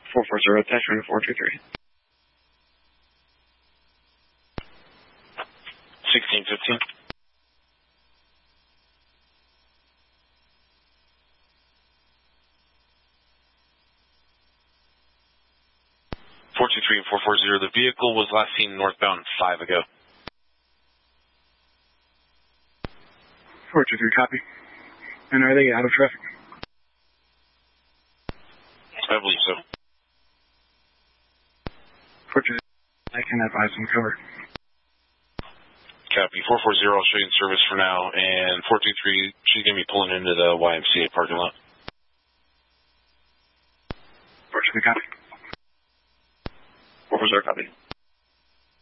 440, attachment 423. 1615. 423 and 440, the vehicle was last seen northbound 5 ago. 423, copy. And are they out of traffic? I believe so. 423, I can advise them cover. Copy. 440, I'll show you in service for now, and 423, she's going to be pulling into the YMCA parking lot. 423, copy. 440, copy.